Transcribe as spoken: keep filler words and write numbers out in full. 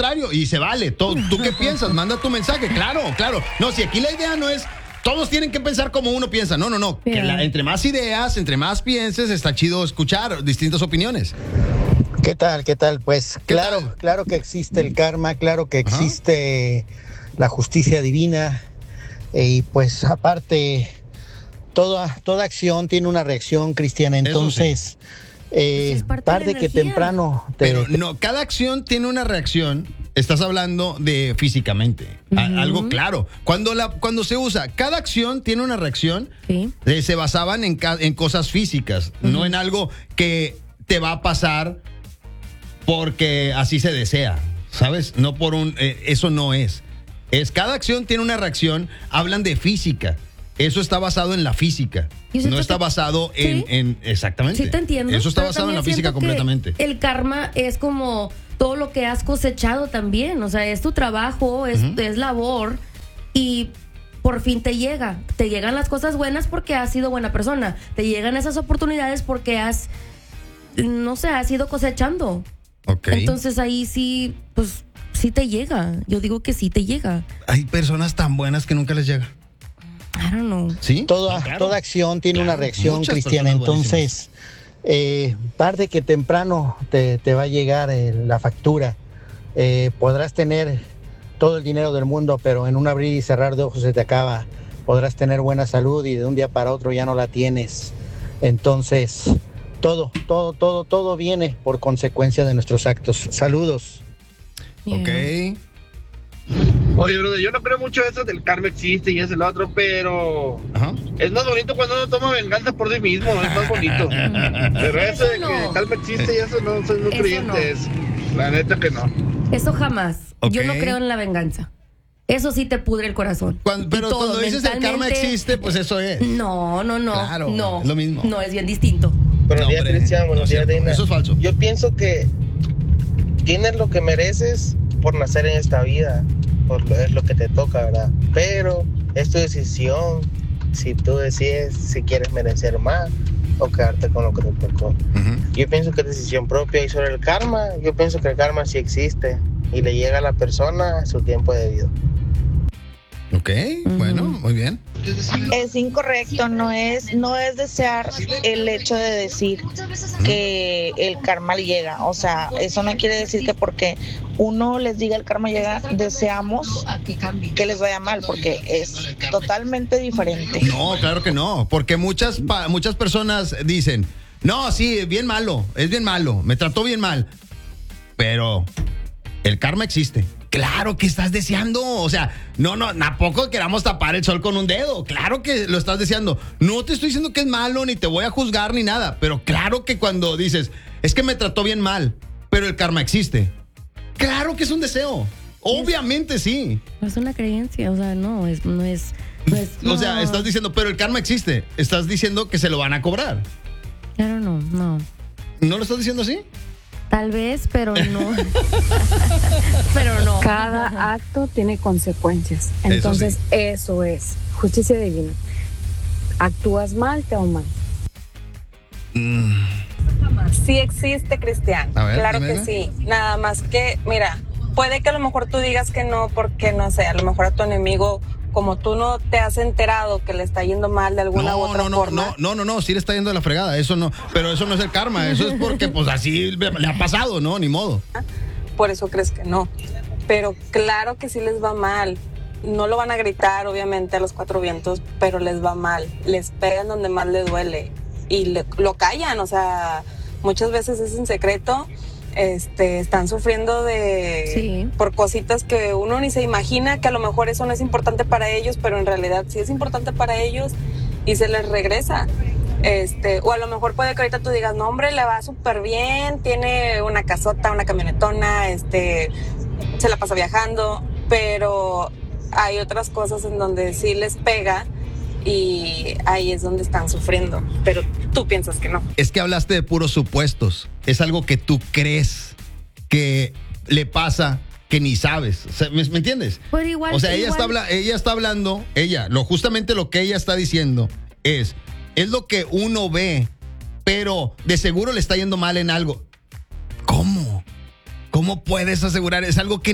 contrario, y se vale. ¿Tú, ¿Tú qué piensas? Manda tu mensaje, claro, claro. No, si aquí la idea no es... Todos tienen que pensar como uno piensa. No, no, no. Que la, entre más ideas, entre más pienses, está chido escuchar distintas opiniones. ¿Qué tal? ¿Qué tal? Pues ¿Qué claro, tal? claro que existe el karma, claro que existe la justicia divina. Y pues aparte, toda, toda acción tiene una reacción, Cristiana. Entonces, eh, Pues es parte de la tarde que energía. temprano... te- Pero no, cada acción tiene una reacción. Estás hablando de físicamente. A- Ujú. algo claro. Cuando, la, cuando se usa, cada acción tiene una reacción. Sí. eh, se basaban en, ca- en cosas físicas, no en algo que te va a pasar porque así se desea, ¿sabes? No por un... eh, eso no es. Es cada acción tiene una reacción. Hablan de física. Eso está basado en la física. Yo siento No está que- basado en, Sí. en... Exactamente. Sí, te entiendo. Eso está pero basado en la también física siento que completamente. El karma es como todo lo que has cosechado también. O sea, es tu trabajo, es, es labor y por fin te llega. Te llegan las cosas buenas porque has sido buena persona. Te llegan esas oportunidades porque has, no sé, has ido cosechando. Ok. Entonces ahí sí, pues sí te llega. Yo digo que sí te llega. Hay personas tan buenas que nunca les llega. I don't know. ¿Sí? Toda, Sí, claro. toda acción tiene una Claro, reacción, muchas Cristiana. personas Entonces, eh, tarde que temprano te, te va a llegar eh, la factura. Eh, podrás tener todo el dinero del mundo, pero en un abrir y cerrar de ojos se te acaba. Podrás tener buena salud y de un día para otro ya no la tienes. Entonces, todo, todo, todo, todo viene por consecuencia de nuestros actos. Saludos. Yeah. Ok. Oye, brother, yo no creo mucho eso del karma existe y es el otro, pero Ajá. es más bonito cuando uno toma venganza por sí mismo, es más bonito. Pero eso de Eso que no. el karma existe y eso no soy muy Eso creyente, no. es, la neta que no. Eso jamás. Yo no Ok. creo en la venganza. Eso sí te pudre el corazón. Cuando- Y pero todo, cuando dices el karma mentalmente- existe, pues eso es. No, no, no. Claro, no. es lo mismo. No, es bien distinto. Buenos No, días, hombre, Cristian. Buenos no es días, cierto. Dina. Eso es falso. Yo pienso que tienes lo que mereces por nacer en esta vida, por lo, es lo que te toca, ¿verdad? Pero es tu decisión si tú decides si quieres merecer más o quedarte con lo que te tocó. Ujú. Yo pienso que es decisión propia. Y sobre el karma, yo pienso que el karma sí existe y le llega a la persona a su tiempo debido. Ok, bueno, muy bien. Es incorrecto, no es, no es desear el hecho de decir que el karma llega. O sea, eso no quiere decir que porque uno les diga el karma llega, deseamos que les vaya mal, porque es totalmente diferente. No, claro que no, porque muchas, pa- muchas personas dicen, no, sí, es bien malo, es bien malo, me trató bien mal, pero el karma existe. Claro que estás deseando, o sea, no, no, tampoco queramos tapar el sol con un dedo, claro que lo estás deseando. No te estoy diciendo que es malo, ni te voy a juzgar, ni nada, pero claro que cuando dices, es que me trató bien mal, pero el karma existe. Claro que es un deseo, obviamente sí. No es una creencia, o sea, no, es, no es, no es- O sea, no. estás diciendo, pero el karma existe, estás diciendo que se lo van a cobrar. Claro, no, no. ¿No lo estás diciendo así? Tal vez, pero no. Pero no. Cada acto tiene consecuencias. Eso Entonces, sí. eso, es justicia divina. Actúas mal, te va mal. Sí existe, Cristian. A ver, Claro dímelo. que sí. Nada más que, mira, puede que a lo mejor tú digas que no, porque no sé, a lo mejor a tu enemigo, como tú no te has enterado que le está yendo mal de alguna u No, otra no, no, forma. no, no, no, no, sí le está yendo de la fregada, eso no, pero eso no es el karma, eso es porque pues así le le ha pasado, ¿no? Ni modo. Por eso crees que no. Pero claro que sí les va mal. No lo van a gritar, obviamente, a los cuatro vientos, pero les va mal. Les pegan donde más les duele y le- lo callan, o sea, muchas veces es en secreto. Este, están sufriendo de Sí. por cositas que uno ni se imagina, que a lo mejor eso no es importante para ellos, pero en realidad sí es importante para ellos y se les regresa. Este, o a lo mejor puede que ahorita tú digas, no hombre, le va súper bien, tiene una casota, una camionetona, este, se la pasa viajando, pero hay otras cosas en donde sí les pega y ahí es donde están sufriendo, pero tú piensas que no. Es que hablaste de puros supuestos, es algo que tú crees que le pasa que ni sabes, o sea, ¿me, me entiendes? Pero igual, O sea, ella igual- está, habla- ella está hablando, ella, lo justamente lo que ella está diciendo es, es lo que uno ve, pero de seguro le está yendo mal en algo. ¿Cómo? ¿Cómo puedes asegurar? Es algo que